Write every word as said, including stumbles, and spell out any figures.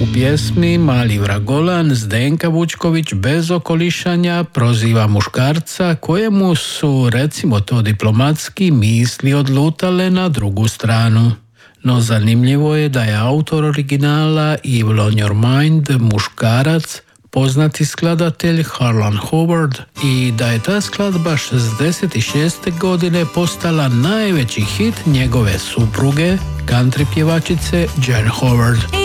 U pjesmi Mali vragolan Zdenka Vučković bez okolišanja proziva muškarca kojemu su, recimo to diplomatski, misli odlutale na drugu stranu. No zanimljivo je da je autor originala Evil on Your Mind muškarac, poznati skladatelj Harlan Howard, i da je ta skladba šezdeset šeste godine postala najveći hit njegove supruge, country pjevačice Jan Howard.